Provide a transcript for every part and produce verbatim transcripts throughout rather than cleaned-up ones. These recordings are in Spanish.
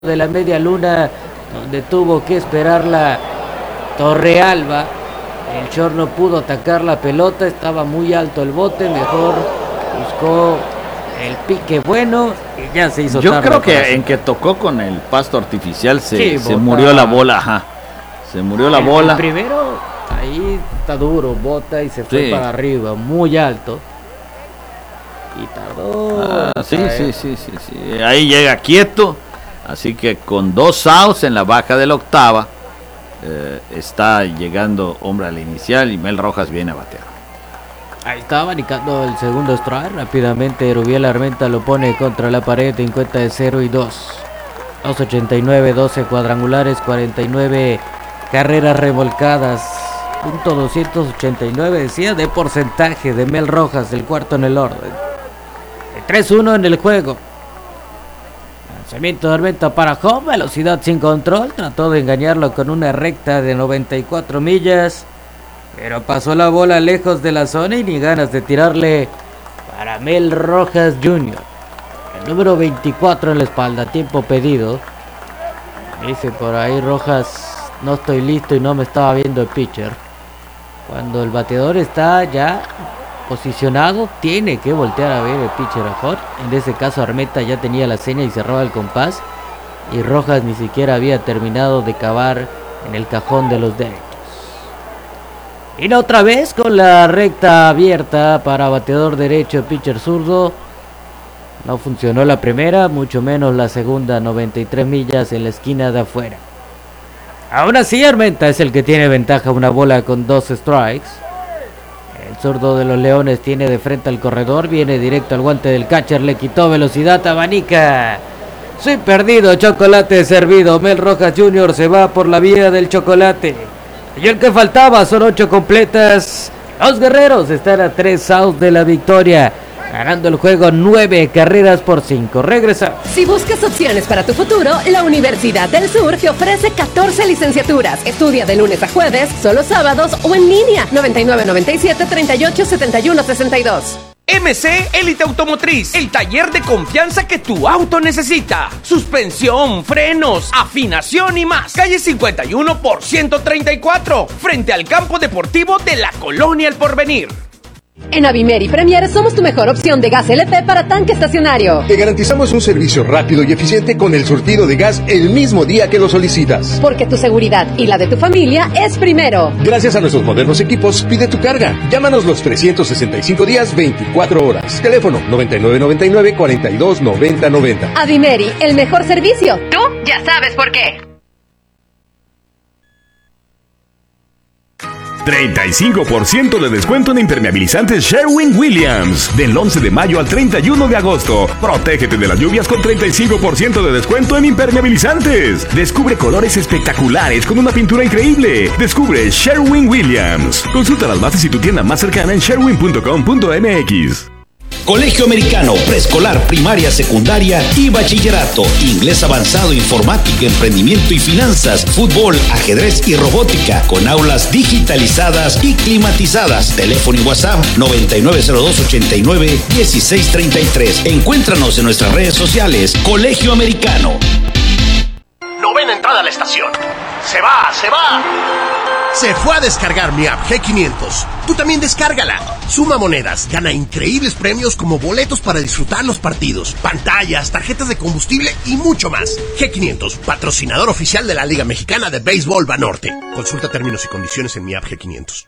de la media luna, donde tuvo que esperar la Torrealba. El Short no pudo atacar la pelota, estaba muy alto el bote, mejor buscó el pique bueno y ya se hizo Yo tarde. creo que en que tocó con el pasto artificial se, Sí, se bota. murió la bola, ajá. Se murió la el, bola. El primero, ahí está duro, bota y se fue Sí. para arriba, muy alto. Y tardó. Ah, sí, a sí, caer. sí, sí, sí. Ahí llega quieto. Así que con dos outs en la baja de la octava, eh, está llegando hombre al inicial y Mel Rojas viene a batear. Ahí está abanicando el segundo strike. Rápidamente Rubiel Armenta lo pone contra la pared en cuenta de cero y dos. dos ochenta y nueve, doce cuadrangulares, cuarenta y nueve carreras revolcadas. Punto doscientos ochenta y nueve decía de porcentaje de Mel Rojas, el cuarto en el orden. tres uno en el juego. Lanzamiento de Armenta para home, velocidad sin control. Trató de engañarlo con una recta de noventa y cuatro millas. Pero pasó la bola lejos de la zona y ni ganas de tirarle para Mel Rojas junior El número veinticuatro en la espalda, tiempo pedido. Dice por ahí Rojas, no estoy listo y no me estaba viendo el pitcher. Cuando el bateador está ya posicionado, tiene que voltear a ver el pitcher mejor. En ese caso Armenta ya tenía la seña y cerraba el compás. Y Rojas ni siquiera había terminado de cavar en el cajón de los derechos. Y otra vez con la recta abierta para bateador derecho, pitcher zurdo. No funcionó la primera, mucho menos la segunda, noventa y tres millas en la esquina de afuera. Aún así Armenta es el que tiene ventaja, una bola con dos strikes. El zurdo de los Leones tiene de frente al corredor, viene directo al guante del catcher, le quitó velocidad, abanica. Soy perdido, chocolate servido. Mel Rojas junior se va por la vía del chocolate. Y el que faltaba son ocho completas. Los guerreros están a tres outs de la victoria, ganando el juego nueve carreras por cinco. Regresa. Si buscas opciones para tu futuro, la Universidad del Sur te ofrece catorce licenciaturas. Estudia de lunes a jueves, solo sábados o en línea. noventa y nueve noventa y siete, treinta y ocho, setenta y uno, sesenta y dos. M C Élite Automotriz, el taller de confianza que tu auto necesita. Suspensión, frenos, afinación y más. Calle cincuenta y uno por ciento treinta y cuatro, frente al campo deportivo de la Colonia El Porvenir. En Avimeri Premier somos tu mejor opción de gas L P para tanque estacionario. Te garantizamos un servicio rápido y eficiente con el surtido de gas el mismo día que lo solicitas. Porque tu seguridad y la de tu familia es primero. Gracias a nuestros modernos equipos, pide tu carga. Llámanos los trescientos sesenta y cinco días, veinticuatro horas. Teléfono noventa y nueve noventa y nueve, cuarenta y dos noventa noventa. Avimeri, el mejor servicio. Tú ya sabes por qué. treinta y cinco por ciento de descuento en impermeabilizantes Sherwin-Williams. Del once de mayo al treinta y uno de agosto. Protégete de las lluvias con treinta y cinco por ciento de descuento en impermeabilizantes. Descubre colores espectaculares con una pintura increíble. Descubre Sherwin-Williams. Consulta las bases y tu tienda más cercana en sherwin punto com punto m x. Colegio Americano, preescolar, primaria, secundaria y bachillerato. Inglés avanzado, informática, emprendimiento y finanzas, fútbol, ajedrez y robótica, con aulas digitalizadas y climatizadas. Teléfono y WhatsApp noventa y nueve cero dos, ochenta y nueve, dieciséis treinta y tres. Encuéntranos en nuestras redes sociales. Colegio Americano. Novena entrada a la estación. Se va, se va. Se fue a descargar mi app G quinientos. Tú también descárgala. Suma monedas, gana increíbles premios como boletos para disfrutar los partidos, pantallas, tarjetas de combustible y mucho más. G quinientos, patrocinador oficial de la Liga Mexicana de Béisbol Banorte. Consulta términos y condiciones en mi app G quinientos.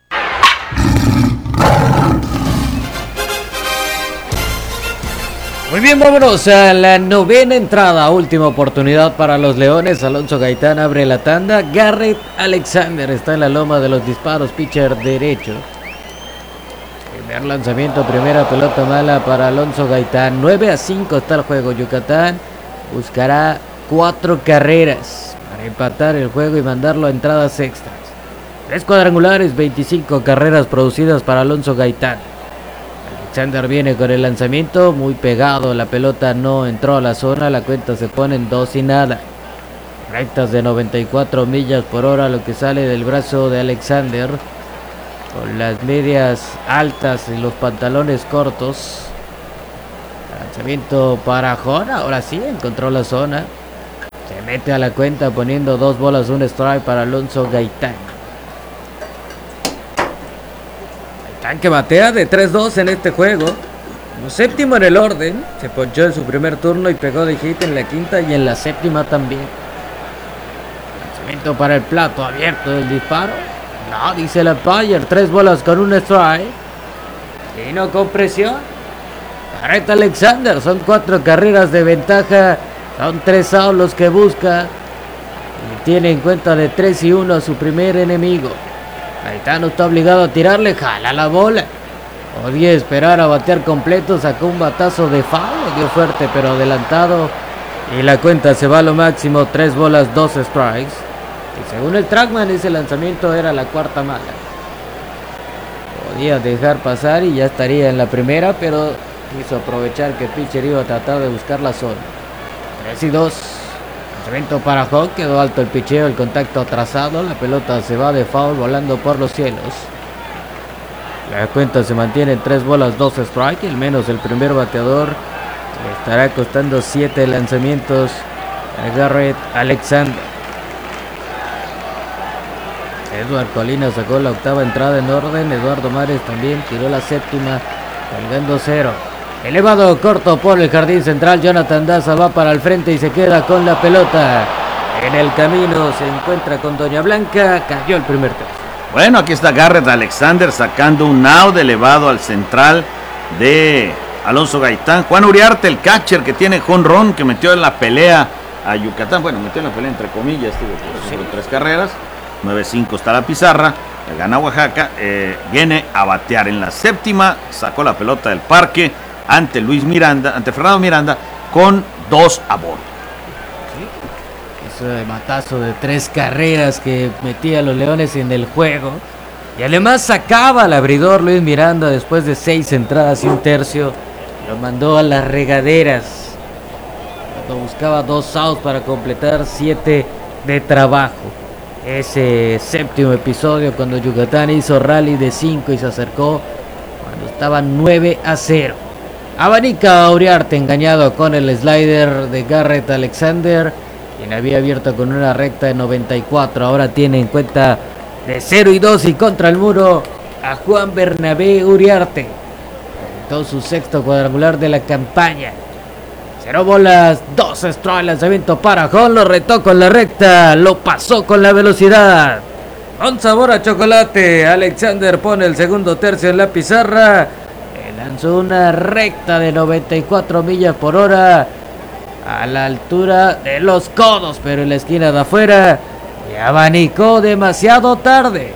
Muy bien, vámonos a la novena entrada, última oportunidad para los Leones. Alonso Gaitán abre la tanda. Garrett Alexander está en la loma de los disparos, pitcher derecho. Primer lanzamiento, primera pelota mala para Alonso Gaitán. nueve a cinco está el juego. Yucatán buscará cuatro carreras para empatar el juego y mandarlo a entradas extras. Tres cuadrangulares, veinticinco carreras producidas para Alonso Gaitán. Alexander viene con el lanzamiento muy pegado, la pelota no entró a la zona, la cuenta se pone en dos y nada. Rectas de noventa y cuatro millas por hora, lo que sale del brazo de Alexander, con las medias altas y los pantalones cortos. Lanzamiento para Jona, ahora sí encontró la zona. mete a la cuenta poniendo dos bolas, un strike para Alonso Gaitán. Gaitán que batea de tres dos en este juego. Como séptimo en el orden, se ponchó en su primer turno y pegó de hit en la quinta y en la séptima también. Lanzamiento para el plato abierto del disparo. No, dice la Empire, tres bolas con un strike. Y no con presión. Garrett Alexander, son cuatro carreras de ventaja. Son tres outs los que busca. Y tiene en cuenta de tres y uno a su primer enemigo. Gaitán está obligado a tirarle, jala la bola. Podía esperar a batear completo, sacó un batazo de foul, dio fuerte pero adelantado. Y la cuenta se va a lo máximo, tres bolas, dos strikes. Y según el trackman ese lanzamiento era la cuarta mala. Podía dejar pasar y ya estaría en la primera, pero quiso aprovechar que el pitcher iba a tratar de buscar la zona. tres y dos. Lanzamiento para Hawk, quedó alto el picheo, el contacto atrasado, la pelota se va de foul volando por los cielos. La cuenta se mantiene en tres bolas, dos strike, al menos el primer bateador le estará costando siete lanzamientos a Garrett Alexander. Edward Colina sacó la octava entrada en orden, Eduardo Mares también tiró la séptima, colgando cero. Elevado corto por el jardín central, Jonathan Daza va para el frente y se queda con la pelota. En el camino se encuentra con Doña Blanca, cayó el primer tercio. Bueno, aquí está Garrett Alexander sacando un out elevado al central de Alonso Gaitán. Juan Uriarte, el catcher que tiene jonrón, que metió en la pelea a Yucatán. Bueno, metió en la pelea entre comillas, tuvo sí. tres carreras. nueve cinco está la pizarra. Le gana Oaxaca. Eh, viene a batear en la séptima. Sacó la pelota del parque ante Luis Miranda, ante Fernando Miranda, con dos a bordo. De matazo de tres carreras que metía a los Leones en el juego. Y además sacaba al abridor Luis Miranda después de seis entradas y un tercio. Lo mandó a las regaderas cuando buscaba dos outs para completar siete de trabajo. Ese séptimo episodio cuando Yucatán hizo rally de cinco y se acercó cuando estaba nueve a cero. Abanica a Uriarte engañado con el slider de Garrett Alexander, quien había abierto con una recta de noventa y cuatro, ahora tiene en cuenta de cero y dos y contra el muro a Juan Bernabé Uriarte. Todo su sexto cuadrangular de la campaña. Cero bolas, dos strikes, lanzamiento para John, lo retó con la recta, lo pasó con la velocidad. Con sabor a chocolate, Alexander pone el segundo tercio en la pizarra. Lanzó una recta de noventa y cuatro millas por hora. A la altura de los codos, pero en la esquina de afuera, y abanicó demasiado tarde.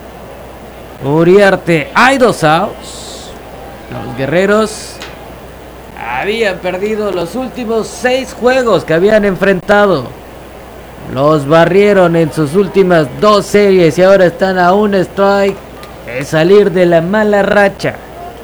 Uriarte, hay dos outs. Los guerreros habían perdido los últimos seis juegos que habían enfrentado. Los barrieron en sus últimas dos series y ahora están a un strike de salir de la mala racha.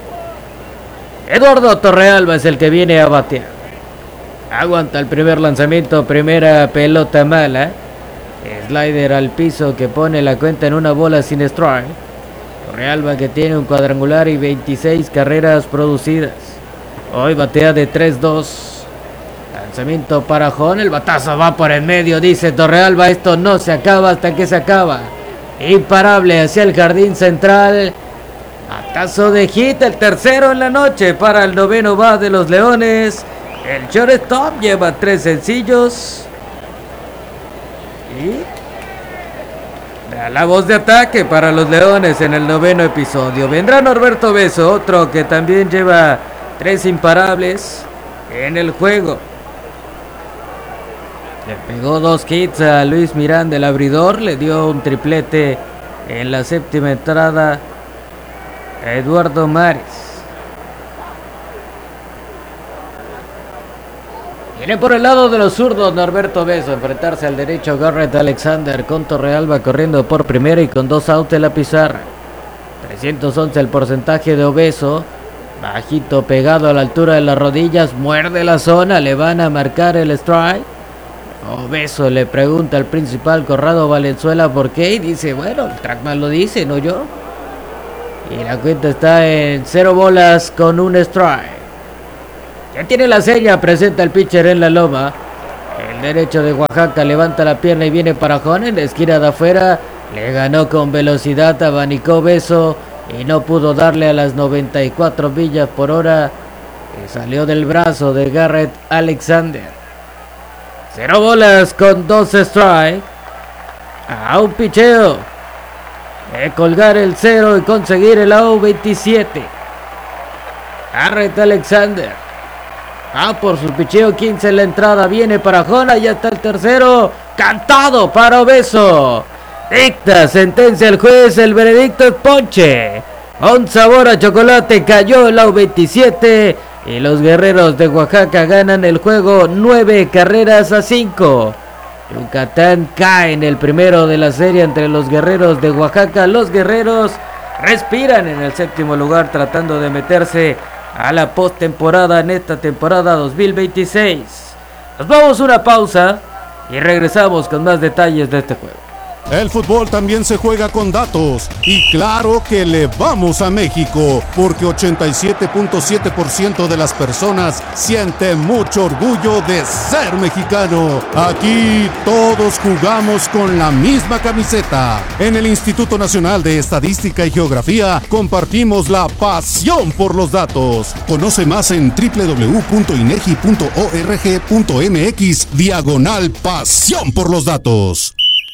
Eduardo Torrealba es el que viene a batear. Aguanta el primer lanzamiento, primera pelota mala. Slider al piso que pone la cuenta en una bola sin strike. Torrealba que tiene un cuadrangular y veintiséis carreras producidas. Hoy batea de tres dos. Lanzamiento para Jón, el batazo va por el medio, dice Torrealba, esto no se acaba hasta que se acaba. Imparable hacia el jardín central. Batazo de hit, el tercero en la noche para el noveno bat de los Leones. El shortstop lleva tres sencillos. Y la voz de ataque para los Leones en el noveno episodio. Vendrá Norberto Beso, otro que también lleva tres imparables en el juego. Le pegó dos hits a Luis Miranda, el abridor. Le dio un triplete en la séptima entrada a Eduardo Mares. Viene por el lado de los zurdos Norberto Beso, enfrentarse al derecho Garrett Alexander, con Torrealba corriendo por primera y con dos outs en la pizarra. trescientos once el porcentaje de Obeso, bajito pegado a la altura de las rodillas, muerde la zona, le van a marcar el strike. Obeso le pregunta al principal Corrado Valenzuela por qué y dice, bueno, el trackman lo dice, no yo. Y la cuenta está en cero bolas con un strike. Ya tiene la seña, presenta el pitcher en la loma. El derecho de Oaxaca levanta la pierna y viene para Juan en la esquina de afuera. Le ganó con velocidad, abanicó Beso y no pudo darle a las noventa y cuatro millas por hora. Y salió del brazo de Garrett Alexander. Cero bolas con dos strikes. A un picheo de colgar el cero y conseguir el out veintisiete. Garrett Alexander va por su picheo quince en la entrada. Viene para Jona, ya está el tercero. Cantado para Obeso. Dicta sentencia el juez, el veredicto es ponche. Con sabor a chocolate cayó el out veintisiete. Y los guerreros de Oaxaca ganan el juego nueve carreras a cinco. Yucatán cae en el primero de la serie entre los guerreros de Oaxaca. Los guerreros respiran en el séptimo lugar tratando de meterse a la postemporada en esta temporada dos mil veintiséis. Nos vamos a una pausa y regresamos con más detalles de este juego. El fútbol también se juega con datos y claro que le vamos a México porque ochenta y siete punto siete por ciento de las personas siente mucho orgullo de ser mexicano. Aquí todos jugamos con la misma camiseta. En el Instituto Nacional de Estadística y Geografía compartimos la pasión por los datos. Conoce más en doble u doble u doble u punto inegi punto org punto mx diagonal pasión por los datos.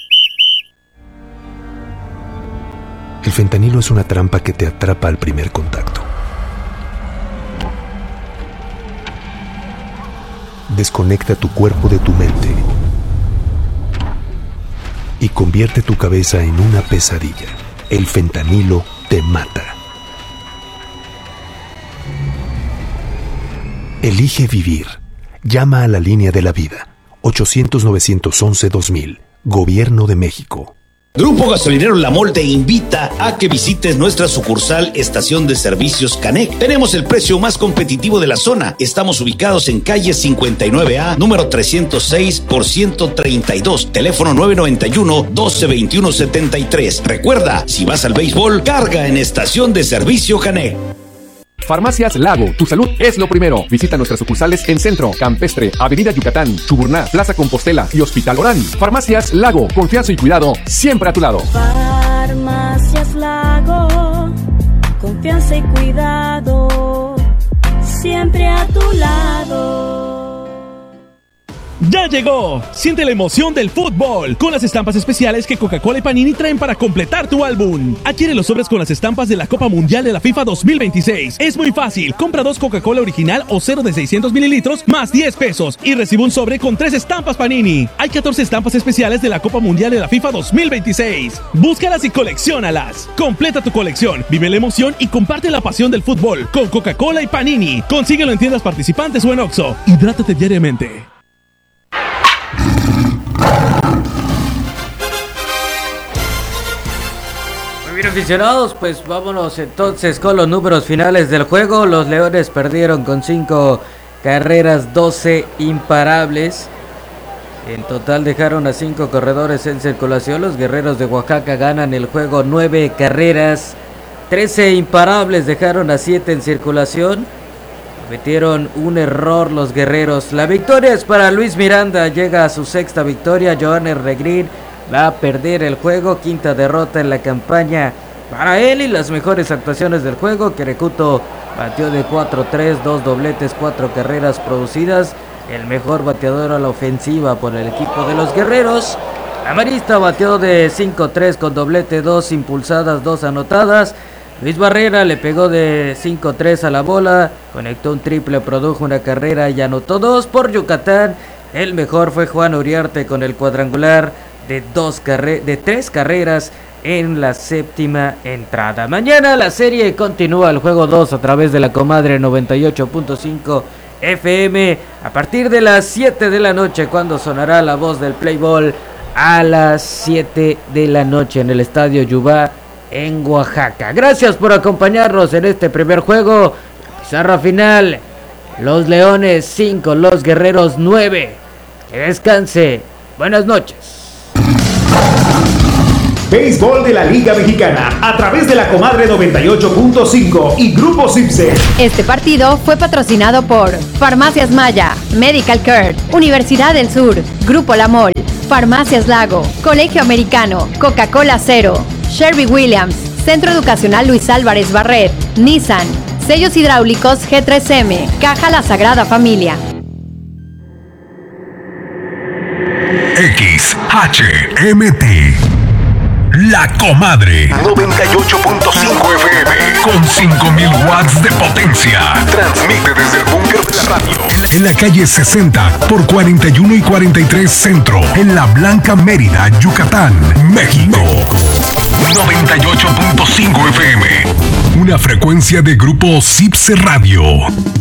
El fentanilo es una trampa que te atrapa al primer contacto. Desconecta tu cuerpo de tu mente y convierte tu cabeza en una pesadilla. El fentanilo te mata. Elige vivir. Llama a la línea de la vida. ochocientos, novecientos once, dos mil. Gobierno de México. Grupo Gasolinero La Mol te invita a que visites nuestra sucursal Estación de Servicios Canec. Tenemos el precio más competitivo de la zona. Estamos ubicados en calle cincuenta y nueve A, número trescientos seis por ciento treinta y dos, teléfono nueve noventa y uno, doce veintiuno setenta y tres. Recuerda, si vas al béisbol, carga en Estación de Servicio Canec. Farmacias Lago, tu salud es lo primero. Visita nuestras sucursales en Centro, Campestre, Avenida Yucatán, Chuburná, Plaza Compostela y Hospital Orán. Farmacias Lago, confianza y cuidado siempre a tu lado. Farmacias Lago, confianza y cuidado siempre a tu lado. ¡Ya llegó! Siente la emoción del fútbol con las estampas especiales que Coca-Cola y Panini traen para completar tu álbum. Adquiere los sobres con las estampas de la Copa Mundial de la FIFA dos mil veintiséis. Es muy fácil. Compra dos Coca-Cola original o cero de seiscientos mililitros más diez pesos y recibe un sobre con tres estampas Panini. Hay catorce estampas especiales de la Copa Mundial de la FIFA dos mil veintiséis. Búscalas y colecciónalas. Completa tu colección, vive la emoción y comparte la pasión del fútbol con Coca-Cola y Panini. Consíguelo en tiendas participantes o en Oxxo. Hidrátate diariamente. Bien, aficionados, pues vámonos entonces con los números finales del juego. Los Leones perdieron con cinco carreras, doce imparables. En total dejaron a cinco corredores en circulación. Los Guerreros de Oaxaca ganan el juego nueve carreras, trece imparables, dejaron a siete en circulación. Cometieron un error los Guerreros. La victoria es para Luis Miranda, llega a su sexta victoria. Johannes Regrin va a perder el juego, quinta derrota en la campaña para él y las mejores actuaciones del juego. Querecuto batió de cuatro tres, dos dobletes, cuatro carreras producidas, el mejor bateador a la ofensiva por el equipo de los Guerreros. Amarista batió de cinco tres con doblete, dos impulsadas, dos anotadas. Luis Barrera le pegó de cinco tres a la bola, conectó un triple, produjo una carrera y anotó dos. Por Yucatán, el mejor fue Juan Uriarte con el cuadrangular de dos carre- de tres carreras en la séptima entrada. Mañana la serie continúa, el juego dos a través de la Comadre noventa y ocho punto cinco F M a partir de las siete de la noche, cuando sonará la voz del play ball a las siete de la noche en el Estadio Yubá en Oaxaca. Gracias por acompañarnos en este primer juego. Pizarra final: los Leones cinco, los Guerreros nueve. Que descanse. Buenas noches. béisbol de la Liga Mexicana, a través de la Comadre noventa y ocho punto cinco y Grupo Cipse. Este partido fue patrocinado por Farmacias Maya, Medical Care, Universidad del Sur, Grupo La Mol, Farmacias Lago, Colegio Americano, Coca-Cola Cero, Sherwin-Williams, Centro Educacional Luis Álvarez Barret, Nissan, Sellos Hidráulicos G tres M, Caja La Sagrada Familia. X H M T La Comadre noventa y ocho punto cinco F M con cinco mil watts de potencia. Transmite desde el búnker de la radio en la calle sesenta por cuarenta y uno y cuarenta y tres Centro, en La Blanca, Mérida, Yucatán, México. noventa y ocho punto cinco F M, una frecuencia de Grupo Cipse Radio.